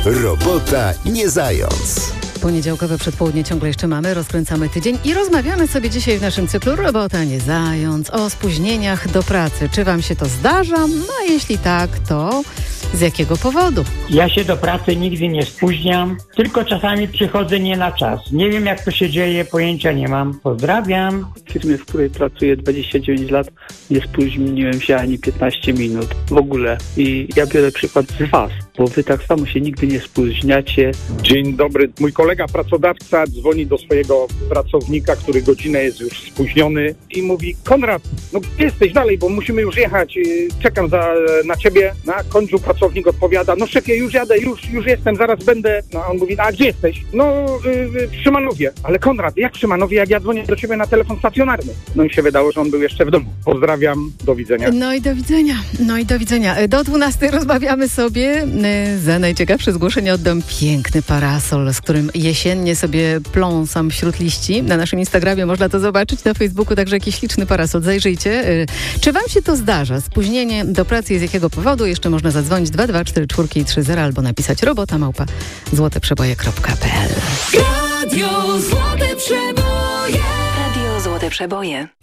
Robota nie zając. Poniedziałkowe przedpołudnie ciągle jeszcze mamy, rozkręcamy tydzień i rozmawiamy sobie dzisiaj w naszym cyklu Robota nie zając o spóźnieniach do pracy. Czy wam się to zdarza? No a jeśli tak, to z jakiego powodu? Ja się do pracy nigdy nie spóźniam, tylko czasami przychodzę nie na czas. Nie wiem, jak to się dzieje, pojęcia nie mam. Pozdrawiam. W firmie, w której pracuję 29 lat, nie spóźniłem się ani 15 minut w ogóle. I ja biorę przykład z was, bo wy tak samo się nigdy nie spóźniacie. Dzień dobry. Mój kolega pracodawca dzwoni do swojego pracownika, który godzinę jest już spóźniony i mówi: Konrad, no gdzie jesteś dalej, bo musimy już jechać, czekam na ciebie. Na końcu pracownik odpowiada: no szefie, już jadę, już jestem, zaraz będę. No a on mówi: a gdzie jesteś? No w Szymanowie. Ale Konrad, jak w Szymanowie, jak ja dzwonię do ciebie na telefon stacjonarny? No i się wydało, że on był jeszcze w domu. Pozdrawiam, do widzenia. No i do widzenia. Do 12 rozmawiamy sobie. Za najciekawsze zgłoszenie oddam piękny parasol, z którym jesiennie sobie pląsam wśród liści. Na naszym Instagramie można to zobaczyć, na Facebooku także jakiś śliczny parasol. Zajrzyjcie. Czy wam się to zdarza? Spóźnienie do pracy i z jakiego powodu? Jeszcze można zadzwonić 224430 albo napisać robota@złoteprzeboje.pl. Radio Złote Przeboje. Radio Złote Przeboje.